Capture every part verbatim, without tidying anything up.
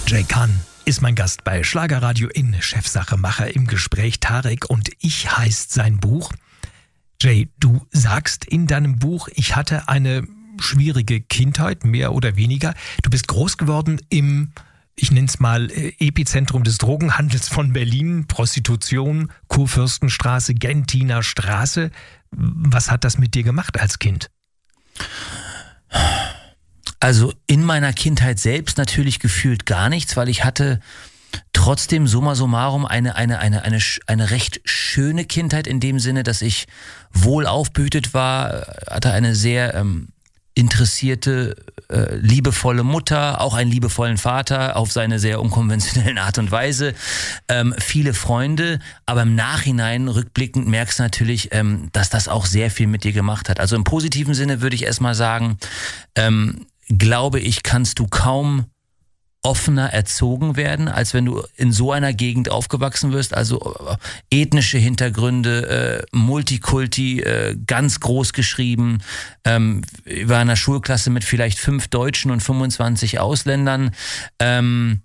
Jay Kahn ist mein Gast bei Schlagerradio in Chefsache Macher im Gespräch. Tarek und ich heißt sein Buch. Jay, du sagst in deinem Buch, ich hatte eine schwierige Kindheit, mehr oder weniger. Du bist groß geworden im, ich nenne es mal, Epizentrum des Drogenhandels von Berlin, Prostitution, Kurfürstenstraße, Gentiner Straße. Was hat das mit dir gemacht als Kind? Also in meiner Kindheit selbst natürlich gefühlt gar nichts, weil ich hatte trotzdem summa summarum eine, eine, eine, eine, eine recht schöne Kindheit in dem Sinne, dass ich wohl aufbehütet war, hatte eine sehr ähm, interessierte, äh, liebevolle Mutter, auch einen liebevollen Vater auf seine sehr unkonventionellen Art und Weise, ähm, viele Freunde, aber im Nachhinein rückblickend merkst du natürlich, ähm, dass das auch sehr viel mit dir gemacht hat. Also im positiven Sinne würde ich erstmal sagen, ähm, glaube ich, kannst du kaum offener erzogen werden, als wenn du in so einer Gegend aufgewachsen wirst. Also äh, ethnische Hintergründe, äh, Multikulti, äh, ganz groß geschrieben. Ähm, ich war in einer Schulklasse mit vielleicht fünf Deutschen und fünfundzwanzig Ausländern. Ähm,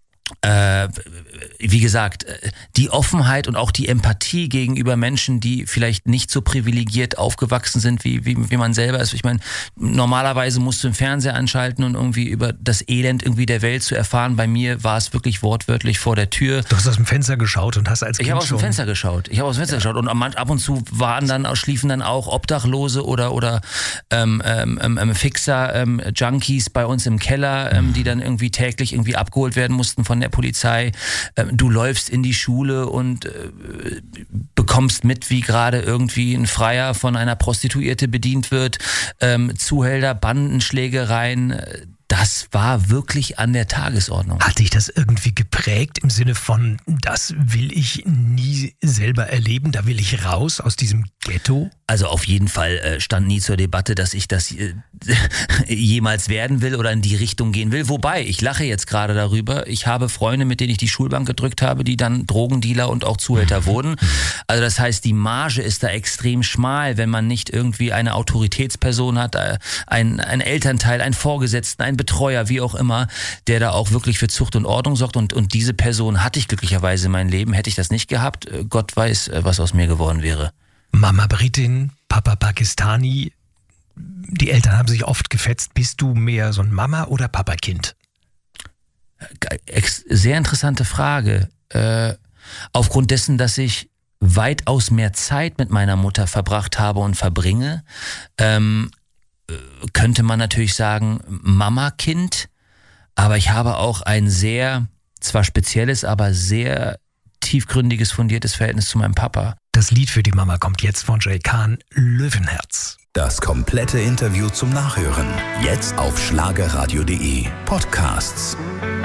Äh, wie gesagt, die Offenheit und auch die Empathie gegenüber Menschen, die vielleicht nicht so privilegiert aufgewachsen sind, wie, wie, wie man selber ist. Ich meine, normalerweise musst du den Fernseher anschalten und irgendwie über das Elend irgendwie der Welt zu erfahren. Bei mir war es wirklich wortwörtlich vor der Tür. Du hast aus dem Fenster geschaut und hast als Kind Ich habe aus dem schon Fenster geschaut. Ich habe aus dem Fenster ja. geschaut und ab und zu waren dann, schliefen dann auch Obdachlose oder oder ähm, ähm, ähm, Fixer, ähm, Junkies bei uns im Keller, ähm, die dann irgendwie täglich irgendwie abgeholt werden mussten von der Polizei. Du läufst in die Schule und bekommst mit, wie gerade irgendwie ein Freier von einer Prostituierte bedient wird. Zuhälter, Bandenschlägereien. Das war wirklich an der Tagesordnung. Hat dich das irgendwie geprägt im Sinne von, das will ich nie selber erleben, da will ich raus aus diesem Ghetto? Also auf jeden Fall äh, stand nie zur Debatte, dass ich das äh, jemals werden will oder in die Richtung gehen will. Wobei, ich lache jetzt gerade darüber. Ich habe Freunde, mit denen ich die Schulbank gedrückt habe, die dann Drogendealer und auch Zuhälter wurden. Also das heißt, die Marge ist da extrem schmal, wenn man nicht irgendwie eine Autoritätsperson hat, äh, ein, ein Elternteil, einen Vorgesetzten, einen Betreuer, wie auch immer, der da auch wirklich für Zucht und Ordnung sorgt. Und, und diese Person hatte ich glücklicherweise in meinem Leben. Hätte ich das nicht gehabt, Gott weiß, was aus mir geworden wäre. Mama Britin, Papa Pakistani, die Eltern haben sich oft gefetzt. Bist du mehr so ein Mama- oder Papa-Kind? Sehr interessante Frage. Äh, aufgrund dessen, dass ich weitaus mehr Zeit mit meiner Mutter verbracht habe und verbringe, ähm, könnte man natürlich sagen Mama-Kind, aber ich habe auch ein sehr, zwar spezielles, aber sehr tiefgründiges, fundiertes Verhältnis zu meinem Papa. Das Lied für die Mama kommt jetzt von Jay Kahn, Löwenherz. Das komplette Interview zum Nachhören. Jetzt auf schlagerradio punkt de Podcasts.